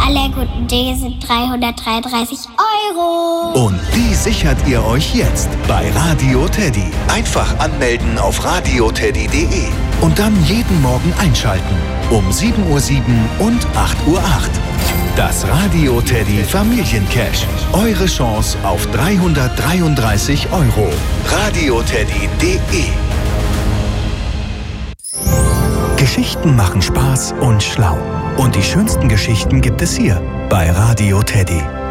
aller guten Dinge sind 333 Euro. Und die sichert ihr euch jetzt bei Radio Teddy. Einfach anmelden auf radioteddy.de und dann jeden Morgen einschalten. Um 7:07 Uhr und 8:08 Uhr. Das Radio Teddy Familiencash. Eure Chance auf 333 Euro. radioteddy.de. Geschichten machen Spaß und schlau. Und die schönsten Geschichten gibt es hier bei Radio Teddy.